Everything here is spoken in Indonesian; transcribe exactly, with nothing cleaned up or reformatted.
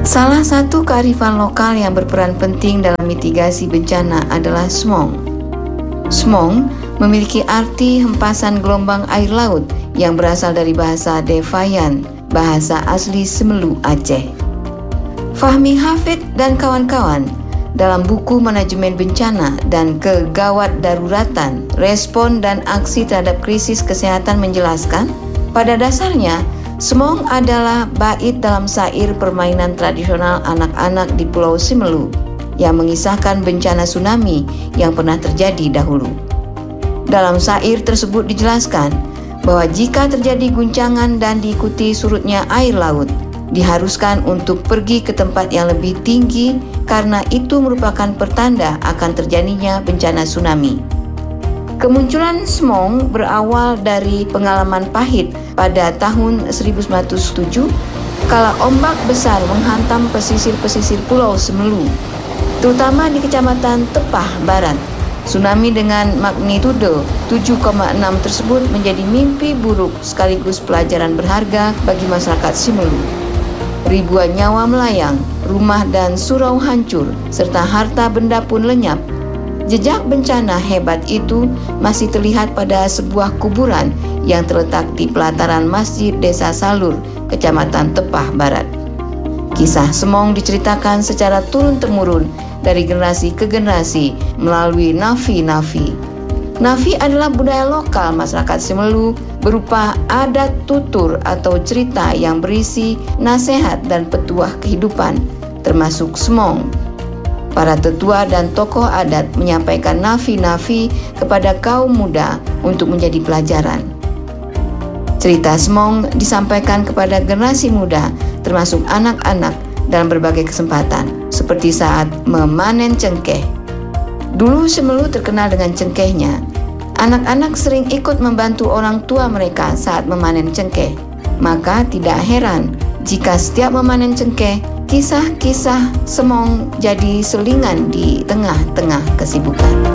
Salah satu kearifan lokal yang berperan penting dalam mitigasi bencana adalah smong. Smong memiliki arti hempasan gelombang air laut yang berasal dari bahasa Devayan, bahasa asli Semelu Aceh. Fahmi Hafid dan kawan-kawan dalam buku Manajemen Bencana dan Kegawat Daruratan, Respon dan Aksi Terhadap Krisis Kesehatan menjelaskan, pada dasarnya smong adalah bait dalam syair permainan tradisional anak-anak di Pulau Semelu yang mengisahkan bencana tsunami yang pernah terjadi dahulu. Dalam syair tersebut dijelaskan bahwa jika terjadi guncangan dan diikuti surutnya air laut, diharuskan untuk pergi ke tempat yang lebih tinggi karena itu merupakan pertanda akan terjadinya bencana tsunami. Kemunculan smong berawal dari pengalaman pahit pada tahun seribu sembilan ratus tujuh kala ombak besar menghantam pesisir-pesisir Pulau Semelu, terutama di Kecamatan Tepah Barat. Tsunami dengan magnitudo tujuh koma enam tersebut menjadi mimpi buruk sekaligus pelajaran berharga bagi masyarakat Semelu. Ribuan nyawa melayang, rumah dan surau hancur, serta harta benda pun lenyap. Jejak bencana hebat itu masih terlihat pada sebuah kuburan yang terletak di pelataran Masjid Desa Salur, Kecamatan Tepah Barat. Kisah smong diceritakan secara turun-temurun dari generasi ke generasi melalui nafi-nafi. Nafi adalah budaya lokal masyarakat Semelu berupa adat tutur atau cerita yang berisi nasihat dan petuah kehidupan, termasuk smong. Para tetua dan tokoh adat menyampaikan nafi-nafi kepada kaum muda untuk menjadi pelajaran. Cerita smong disampaikan kepada generasi muda, termasuk anak-anak, dalam berbagai kesempatan, seperti saat memanen cengkeh. Dulu Semelu terkenal dengan cengkehnya. Anak-anak sering ikut membantu orang tua mereka saat memanen cengkeh. Maka tidak heran jika setiap memanen cengkeh, kisah-kisah smong jadi selingan di tengah-tengah kesibukan.